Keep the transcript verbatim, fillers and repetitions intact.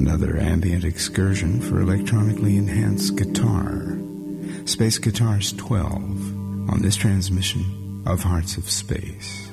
another ambient excursion for electronically enhanced guitar. Space Guitars twelve on this transmission of Hearts of Space.